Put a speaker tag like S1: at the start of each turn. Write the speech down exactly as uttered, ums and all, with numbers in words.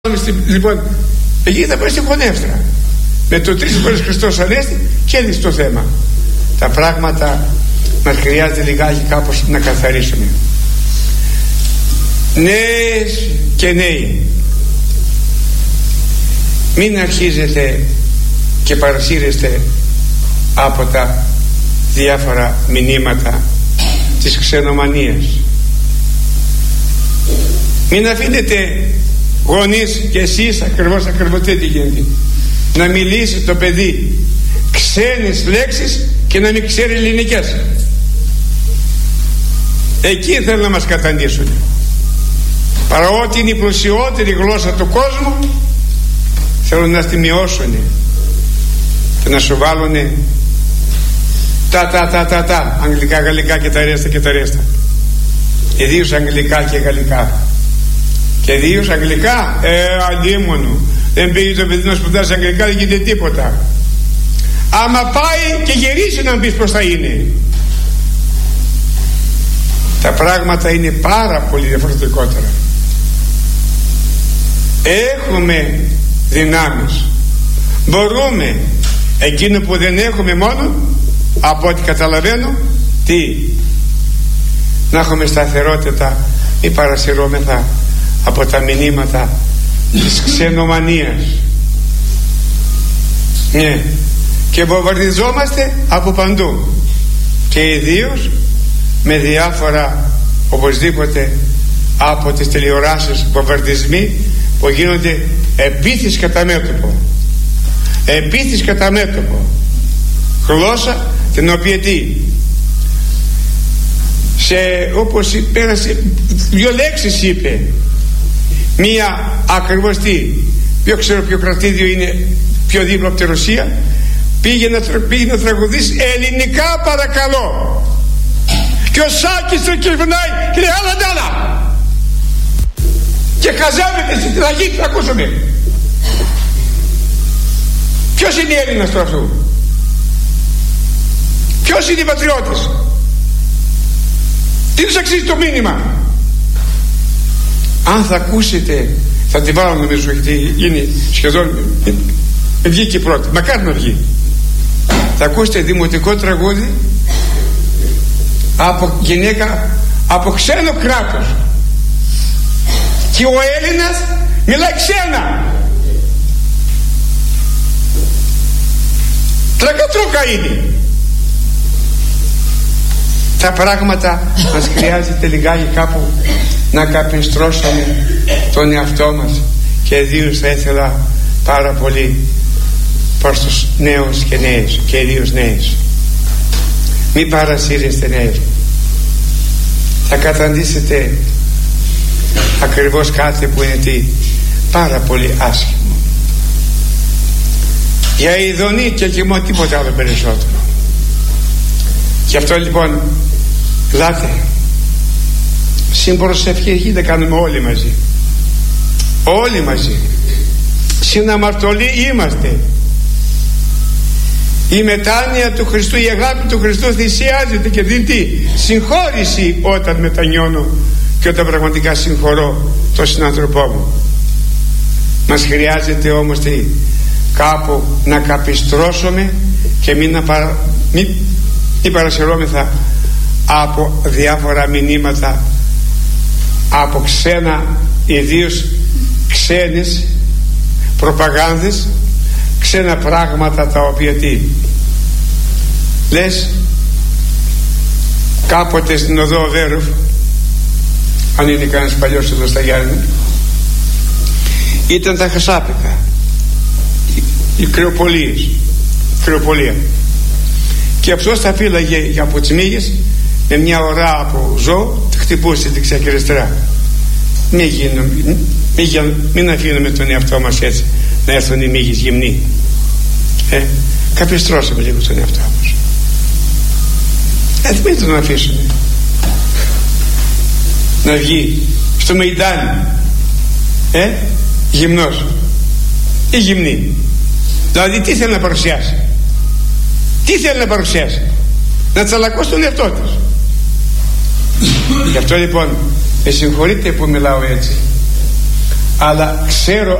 S1: Λοιπόν, εκεί θα πάει στη χωνεύτρα. Με το τρεις φορές Χριστός Ανέστη και έδειξε το θέμα. Τα πράγματα μας χρειάζεται λιγάκι κάπως να καθαρίσουμε. Νέες και νέοι, μην αρχίζετε και παρασύρεστε από τα διάφορα μηνύματα της ξενομανίας. Μην αφήνετε γονείς και εσείς ακριβώς ακριβώς τι γίνεται, να μιλήσει το παιδί ξένες λέξεις και να μην ξέρει ελληνικές. Εκεί θέλουν να μας καταντήσουν. Παρά ότι είναι η πλουσιότερη γλώσσα του κόσμου, θέλουν να τη μειώσουν και να σου βάλουν τα τα τα τα τα αγγλικά, γαλλικά και τα ρέστα και τα ρέστα. Ιδίως αγγλικά και γαλλικά. Και ιδίως αγγλικά, ε, αντίμονο. Δεν πήγε το παιδί να σπουδάσει αγγλικά, δεν γίνεται τίποτα. Άμα πάει και γυρίσει να μπεις πως θα είναι. Τα πράγματα είναι πάρα πολύ διαφορετικότερα. Έχουμε δυνάμεις, μπορούμε. Εκείνο που δεν έχουμε μόνο, από ό,τι καταλαβαίνω, τι, να έχουμε σταθερότητα, μη παρασυρώμεθα από τα μηνύματα της ξενομανίας. Ναι, και βομβαρδιζόμαστε από παντού, και ιδίως με διάφορα, οπωσδήποτε, από τις τηλεοράσεις βομβαρδισμοί που γίνονται επίθεση κατά μέτωπο. Επίθεση κατά μέτωπο. Γλώσσα την οποία τι, σε, όπως πέρασε, δύο λέξεις είπε, μία ακριβώς τι, ποιο ξέρω ποιο κρατήδιο είναι πιο δίπλα από τη Ρωσία, πήγε να, πήγε να τραγουδήσει ελληνικά παρακαλώ, και ο Σάκης το κυβερνάει και λέει άλλα ντάλα και χαζεύεται στην τραγή. Θα ακούσουμε ποιος είναι Έλληνας του αυτού, ποιος είναι οι πατριώτες, τι τους αξίζει το μήνυμα. Αν θα ακούσετε, θα τη βάλω νομίζω, γιατί είναι σχεδόν, βγήκε πρώτη, μακάρι να βγει, θα ακούσετε δημοτικό τραγούδι από γυναίκα από ξένο κράτος, και ο Έλληνας μιλάει ξένα. Τρακατρόκα είναι. Τα πράγματα μας χρειάζεται λιγάκι κάπου να καπιστρώσουμε τον εαυτό μας, και ιδίως θα ήθελα πάρα πολύ προς τους νέους και νέες, και ιδίως νέες, μην παρασύρεστε νέες. Θα καταντήσετε ακριβώς κάτι που είναι τι, πάρα πολύ άσχημο. Για ειδονή και κοιμό, τίποτα άλλο περισσότερο. Γι' αυτό λοιπόν λάτε συμπροσευχή δεν κάνουμε όλοι μαζί, όλοι μαζί συναμαρτωλοί είμαστε. Η μετάνοια του Χριστού, η αγάπη του Χριστού θυσιάζεται και δίνει τι, συγχώρηση όταν μετανιώνω και όταν πραγματικά συγχωρώ τον συνάνθρωπό μου. Μας χρειάζεται όμως τι, κάπου να καπιστρώσουμε και μην, να παρα, μην, μην παρασυρώμεθα από διάφορα μηνύματα, από ξένα, ιδίως ξένες προπαγάνδες, ξένα πράγματα τα οποία τι, λες κάποτε στην οδό Βέροφ, αν είναι κανένας παλιός εδώ στα Γιάννη, ήταν τα Χασάπικα, οι κρεοπολίες, κρεοπολία, και αυτός τα φύλαγε από τις μύγες με μια ωρά από ζώο, χτυπούσε δεξιά και αριστερά. Μην, γίνω, μην, μην αφήνουμε τον εαυτό μας έτσι να έρθουν οι μύγες γυμνοί. Ε, καπιστρώσαμε λίγο τον εαυτό μας. Ε, μην τον αφήσουμε να βγει στο Μεϊντάνι, ε, γυμνός ή γυμνή. Δηλαδή τι θέλει να παρουσιάσει, τι θέλει να παρουσιάσει, να τσαλακώσει τον εαυτό της. Γι' αυτό λοιπόν με συγχωρείτε που μιλάω έτσι, αλλά ξέρω